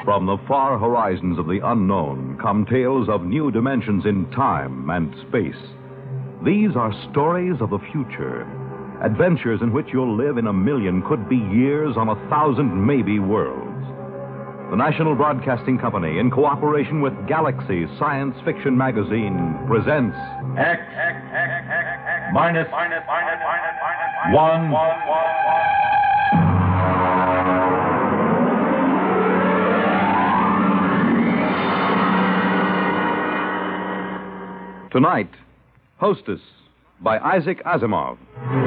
From the far horizons of the unknown come tales of new dimensions in time and space. These are stories of the future, adventures in which you'll live in a million, could be years, on 1,000 maybe worlds. The National Broadcasting Company, in cooperation with Galaxy Science Fiction Magazine, presents X minus 1. Tonight, Hostess by Isaac Asimov.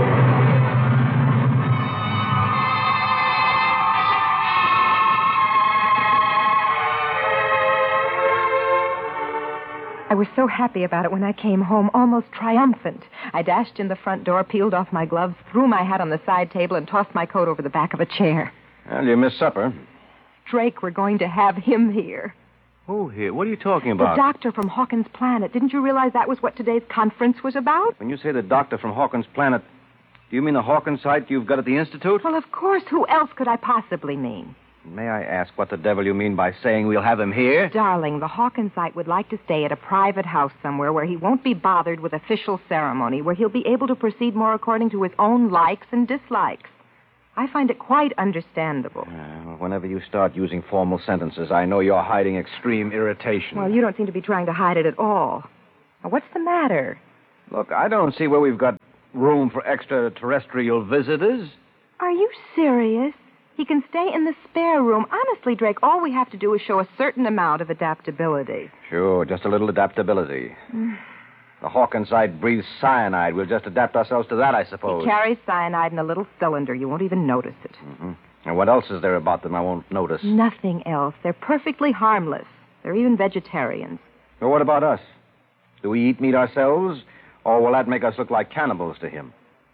I was so happy about it when I came home, almost triumphant. I dashed in the front door, peeled off my gloves, threw my hat on the side table, and tossed my coat over the back of a chair. Well, you missed supper. Drake, we're going to have him here. Who here? What are you talking about? The doctor from Hawkins Planet. Didn't you realize that was what today's conference was about? When you say the doctor from Hawkins Planet, do you mean the Hawkins site you've got at the Institute? Well, of course. Who else could I possibly mean? May I ask what the devil you mean by saying we'll have him here? Darling, the Hawkinsite would like to stay at a private house somewhere where he won't be bothered with official ceremony, where he'll be able to proceed more according to his own likes and dislikes. I find it quite understandable. Whenever you start using formal sentences, I know you're hiding extreme irritation. Well, you don't seem to be trying to hide it at all. Now, what's the matter? Look, I don't see where we've got room for extraterrestrial visitors. Are you serious? He can stay in the spare room. Honestly, Drake, all we have to do is show a certain amount of adaptability. Sure, just a little adaptability. The Hawkinsite breathes cyanide. We'll just adapt ourselves to that, I suppose. He carries cyanide in a little cylinder. You won't even notice it. Mm-hmm. And what else is there about them I won't notice? Nothing else. They're perfectly harmless. They're even vegetarians. Well, what about us? Do we eat meat ourselves, or will that make us look like cannibals to him?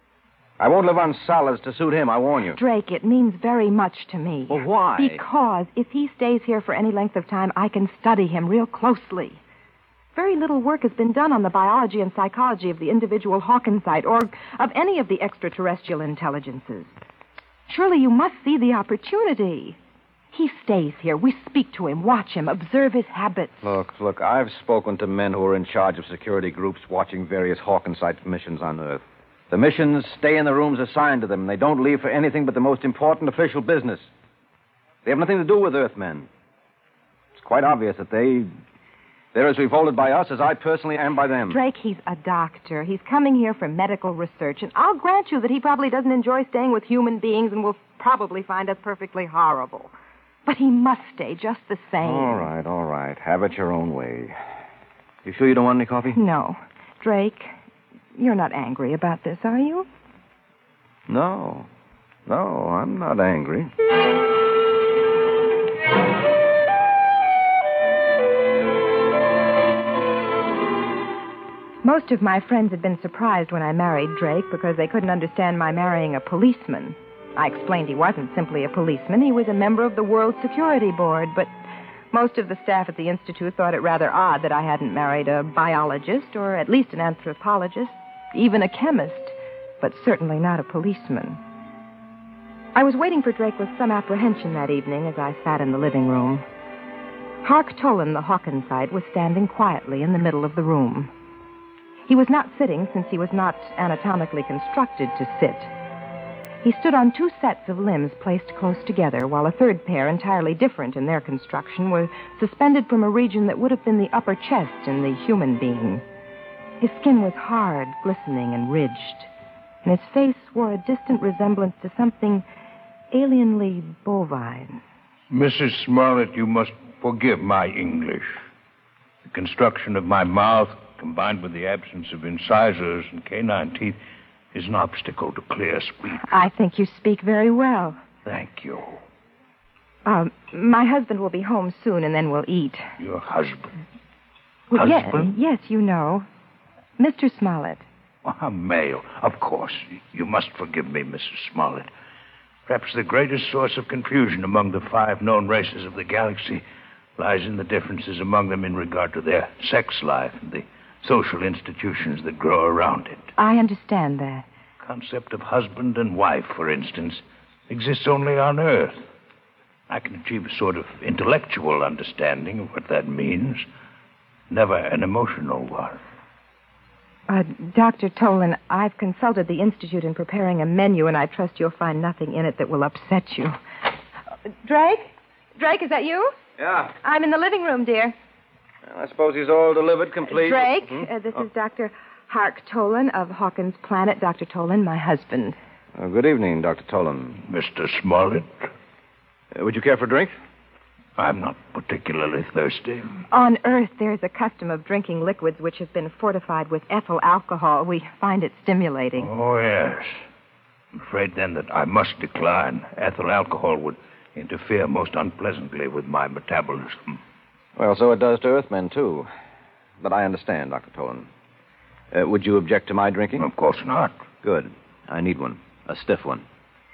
I won't live on salads to suit him, I warn you. Drake, it means very much to me. Well, why? Because if he stays here for any length of time, I can study him real closely. Very little work has been done on the biology and psychology of the individual Hawkinsite or of any of the extraterrestrial intelligences. Surely you must see the opportunity. He stays here. We speak to him, watch him, observe his habits. Look, I've spoken to men who are in charge of security groups watching various Hawkinsite missions on Earth. The missions stay in the rooms assigned to them, and they don't leave for anything but the most important official business. They have nothing to do with Earthmen. It's quite obvious that they're as revolted by us as I personally am by them. Drake, he's a doctor. He's coming here for medical research, and I'll grant you that he probably doesn't enjoy staying with human beings and will probably find us perfectly horrible. But he must stay just the same. All right. Have it your own way. You sure you don't want any coffee? No. Drake, you're not angry about this, are you? No, I'm not angry. Most of my friends had been surprised when I married Drake because they couldn't understand my marrying a policeman. I explained he wasn't simply a policeman. He was a member of the World Security Board, but most of the staff at the Institute thought it rather odd that I hadn't married a biologist or at least an anthropologist, even a chemist, but certainly not a policeman. I was waiting for Drake with some apprehension that evening as I sat in the living room. Hark Tolan, the Hawkinsite, was standing quietly in the middle of the room. He was not sitting since he was not anatomically constructed to sit. He stood on two sets of limbs placed close together, while a third pair, entirely different in their construction, were suspended from a region that would have been the upper chest in the human being. His skin was hard, glistening, and ridged, and his face wore a distant resemblance to something alienly bovine. Mrs. Smollett, you must forgive my English. The construction of my mouth, combined with the absence of incisors and canine teeth, is an obstacle to clear speech. I think you speak very well. Thank you. My husband will be home soon, and then we'll eat. Your husband? Well, Husband? Yes, you know. Mr. Smollett. A male, of course. You must forgive me, Mrs. Smollett. Perhaps the greatest source of confusion among the 5 known races of the galaxy lies in the differences among them in regard to their sex life and the social institutions that grow around it. I understand that. The concept of husband and wife, for instance, exists only on Earth. I can achieve a sort of intellectual understanding of what that means, never an emotional one. Dr. Tolan, I've consulted the Institute in preparing a menu, and I trust you'll find nothing in it that will upset you. Drake? Drake, is that you? Yeah. I'm in the living room, dear. Well, I suppose he's all delivered, complete. Drake, this is Dr. Hark Tolan of Hawkins Planet. Dr. Tolan, my husband. Good evening, Dr. Tolan. Mr. Smollett? Would you care for a drink? I'm not particularly thirsty. On Earth, there's a custom of drinking liquids which have been fortified with ethyl alcohol. We find it stimulating. Oh, yes. I'm afraid, then, that I must decline. Ethyl alcohol would interfere most unpleasantly with my metabolism. Well, so it does to Earthmen, too. But I understand, Dr. Tolan. Would you object to my drinking? Of course not. Good. I need one. A stiff one.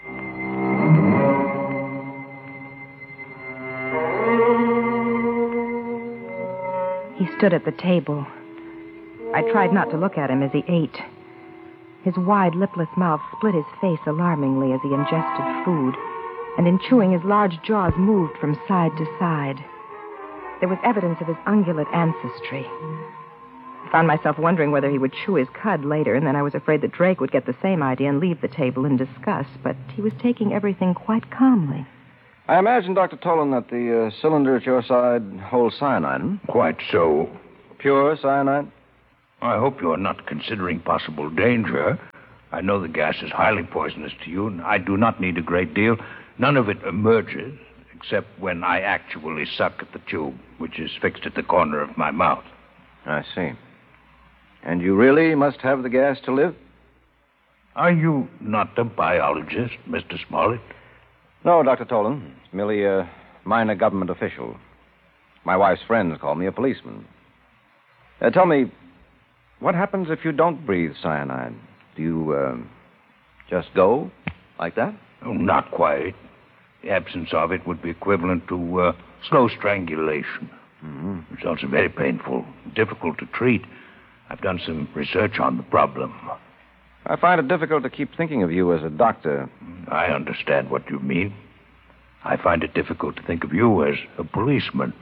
He stood at the table. I tried not to look at him as he ate. His wide, lipless mouth split his face alarmingly as he ingested food, and in chewing, his large jaws moved from side to side. There was evidence of his ungulate ancestry. I found myself wondering whether he would chew his cud later, and then I was afraid that Drake would get the same idea and leave the table in disgust, but he was taking everything quite calmly. I imagine, Dr. Tolan, that the cylinder at your side holds cyanide. Quite so. Pure cyanide? I hope you are not considering possible danger. I know the gas is highly poisonous to you, and I do not need a great deal. None of it emerges, except when I actually suck at the tube, which is fixed at the corner of my mouth. I see. And you really must have the gas to live? Are you not a biologist, Mr. Smollett? No, Dr. Tolan. Merely a minor government official. My wife's friends call me a policeman. Tell me, what happens if you don't breathe cyanide? Do you, just go like that? Oh, not quite. The absence of it would be equivalent to slow strangulation. Mm-hmm. It's also very painful, difficult to treat. I've done some research on the problem. I find it difficult to keep thinking of you as a doctor. I understand what you mean. I find it difficult to think of you as a policeman.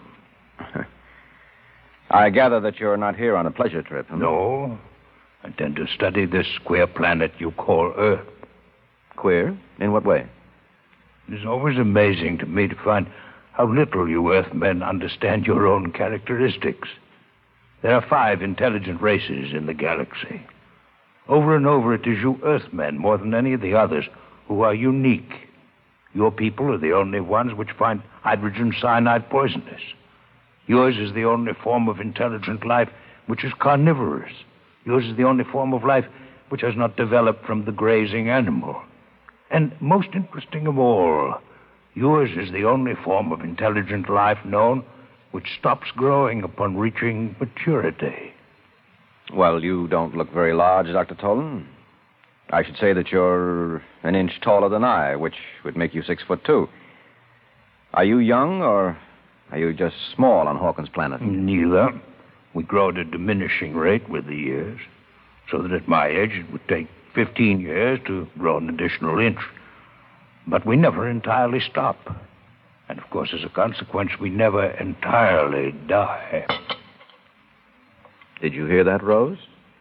I gather that you're not here on a pleasure trip. Huh? No. I intend to study this queer planet you call Earth. Queer? In what way? It is always amazing to me to find how little you Earthmen understand your own characteristics. There are 5 intelligent races in the galaxy. Over and over, it is you Earthmen, more than any of the others, who are unique. Your people are the only ones which find hydrogen cyanide poisonous. Yours is the only form of intelligent life which is carnivorous. Yours is the only form of life which has not developed from the grazing animal. And most interesting of all, yours is the only form of intelligent life known which stops growing upon reaching maturity. Well, you don't look very large, Dr. Tolan. I should say that you're an inch taller than I, which would make you 6'2". Are you young, or are you just small on Hawkins Planet? Neither. We grow at a diminishing rate with the years, so that at my age it would take 15 years to grow an additional inch. But we never entirely stop. And, of course, as a consequence, we never entirely die. Did you hear that, Rose?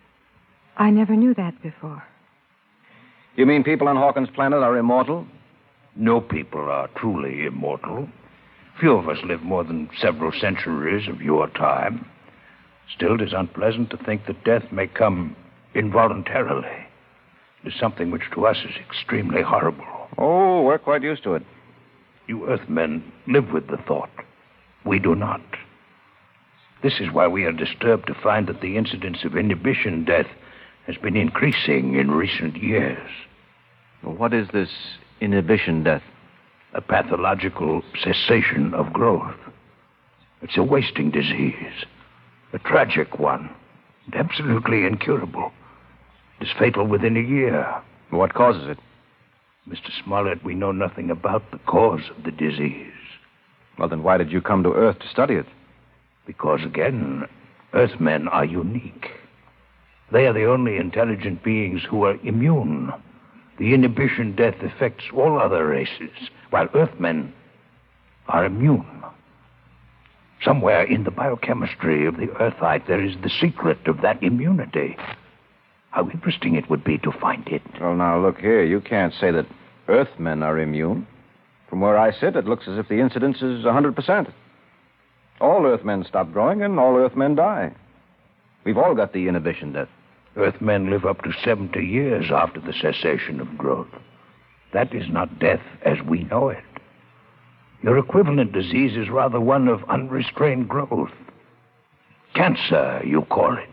I never knew that before. You mean people on Hawkins Planet are immortal? No people are truly immortal. Few of us live more than several centuries of your time. Still, it is unpleasant to think that death may come involuntarily. It is something which to us is extremely horrible. Oh, we're quite used to it. You Earthmen live with the thought. We do not. This is why we are disturbed to find that the incidence of inhibition death has been increasing in recent years. Well, what is this inhibition death? A pathological cessation of growth. It's a wasting disease. A tragic one. And absolutely incurable. It is fatal within a year. What causes it? Mr. Smollett, we know nothing about the cause of the disease. Well, then why did you come to Earth to study it? Because, again, Earthmen are unique. They are the only intelligent beings who are immune. The inhibition death affects all other races, while Earthmen are immune. Somewhere in the biochemistry of the Earthite, there is the secret of that immunity. How interesting it would be to find it. Well, now, look here. You can't say that Earthmen are immune. From where I sit, it looks as if the incidence is 100%. All Earthmen stop growing, and all Earthmen die. We've all got the inhibition death. Earthmen live up to 70 years after the cessation of growth. That is not death as we know it. Your equivalent disease is rather one of unrestrained growth. Cancer, you call it.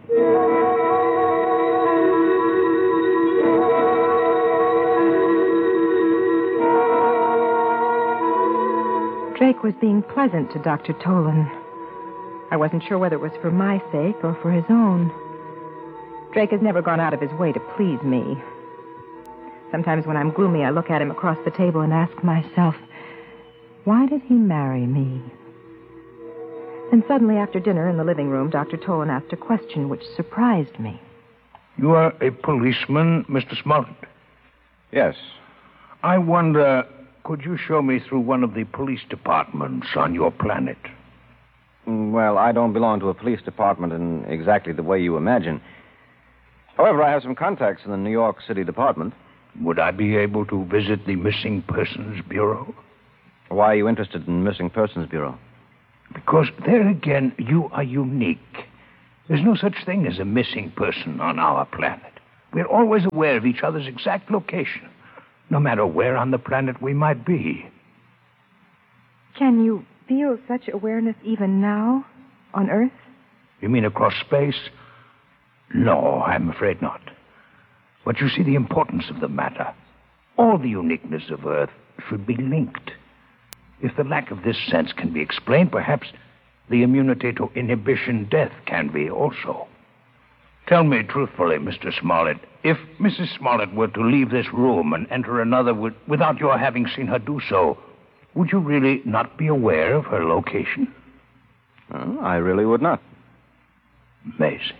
Drake was being pleasant to Dr. Tolan. I wasn't sure whether it was for my sake or for his own. Drake has never gone out of his way to please me. Sometimes when I'm gloomy, I look at him across the table and ask myself, why did he marry me? Then suddenly, after dinner in the living room, Dr. Tolan asked a question which surprised me. You are a policeman, Mr. Smollett? Yes. I wonder, could you show me through one of the police departments on your planet? Well, I don't belong to a police department in exactly the way you imagine. However, I have some contacts in the New York City Department. Would I be able to visit the Missing Persons Bureau? Why are you interested in Missing Persons Bureau? Because there again, you are unique. There's no such thing as a missing person on our planet. We're always aware of each other's exact location, no matter where on the planet we might be. Can you feel such awareness even now, on Earth? You mean across space? No, I'm afraid not. But you see the importance of the matter. All the uniqueness of Earth should be linked. If the lack of this sense can be explained, perhaps the immunity to inhibition death can be also. Tell me truthfully, Mr. Smollett, if Mrs. Smollett were to leave this room and enter another without your having seen her do so, would you really not be aware of her location? I really would not. Amazing.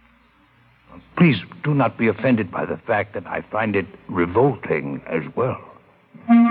Please do not be offended by the fact that I find it revolting as well.